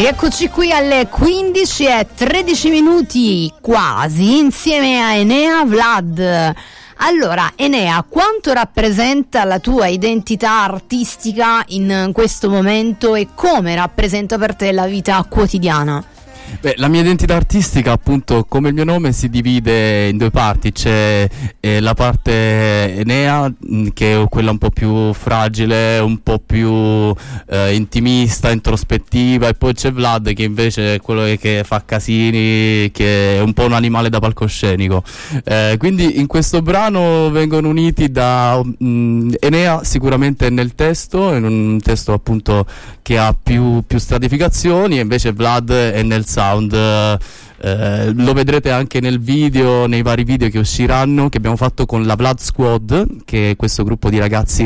Rieccoci qui alle 15:13 quasi, insieme a Enea Vlad. Allora, Enea, quanto rappresenta la tua identità artistica in questo momento e come rappresenta per te la vita quotidiana? Beh, la mia identità artistica, appunto, come il mio nome, si divide in due parti. C'è la parte Enea, che è quella un po' più fragile, un po' più intimista, introspettiva, e poi c'è Vlad, che invece è quello che fa casini, che è un po' un animale da palcoscenico. Quindi in questo brano vengono uniti da Enea sicuramente nel testo, in un testo appunto che ha più stratificazioni, e invece Vlad è nel sound. Lo vedrete anche nei vari video che usciranno, che abbiamo fatto con la Vlad Squad, che è questo gruppo di ragazzi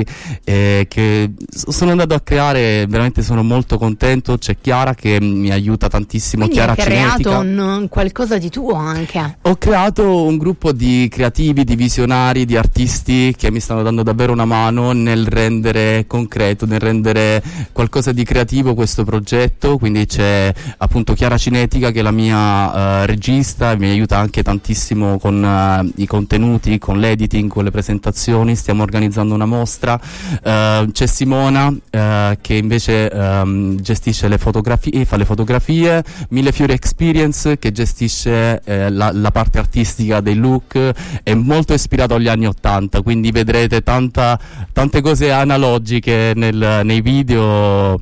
che sono andato a creare. Veramente sono molto contento. C'è Chiara che mi aiuta tantissimo. Quindi Chiara hai creato Cinetica. qualcosa di tuo anche. Ho creato un gruppo di creativi, di visionari, di artisti che mi stanno dando davvero una mano nel rendere concreto, nel rendere qualcosa di creativo questo progetto. Quindi c'è appunto Chiara Cinetica, che è la mia regista, mi aiuta anche tantissimo con i contenuti, con l'editing, con le presentazioni. Stiamo organizzando una mostra. C'è Simona che invece gestisce le fotografie, fa le fotografie. Mille Fiori Experience, che gestisce la parte artistica dei look. È molto ispirato agli anni '80, quindi vedrete tante cose analogiche nei video,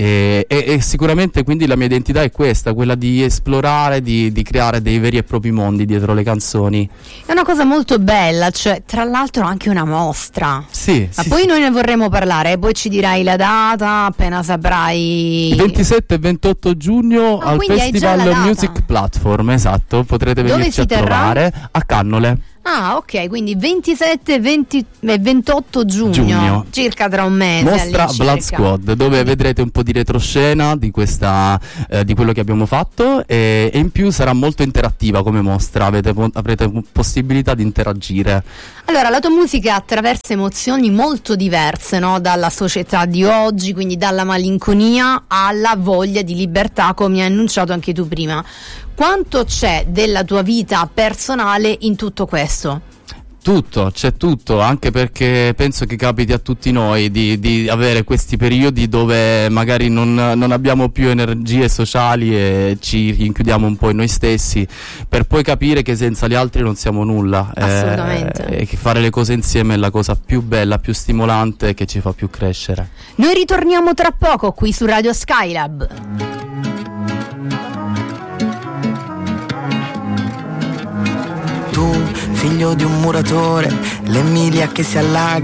e sicuramente quindi la mia identità è questa, quella di esplorare, di creare dei veri e propri mondi dietro le canzoni. È una cosa molto bella, cioè tra l'altro anche una mostra. Sì, Ma sì, poi sì. noi ne vorremmo parlare, poi ci dirai la data appena saprai. 27 e 28 giugno al quindi hai già Festival la data. Music Platform, esatto, potrete Dove venirci si a terrà? trovare a Cannole. Ah, ok, quindi 27 e 28 giugno, circa tra un mese. Mostra all'incirca. Blood Squad, dove vedrete un po' di retroscena di quello che abbiamo fatto, e in più sarà molto interattiva come mostra. Avrete possibilità di interagire. Allora, la tua musica attraversa emozioni molto diverse, no? Dalla società di oggi, quindi dalla malinconia alla voglia di libertà, come hai annunciato anche tu prima. Quanto c'è della tua vita personale in tutto questo? C'è tutto, anche perché penso che capiti a tutti noi di avere questi periodi dove magari non abbiamo più energie sociali e ci rinchiudiamo un po' in noi stessi, per poi capire che senza gli altri non siamo nulla. Assolutamente. E che fare le cose insieme è la cosa più bella, più stimolante, e che ci fa più crescere. Noi ritorniamo tra poco qui su Radio Skylab. Tu, figlio di un muratore, l'Emilia che si allaga.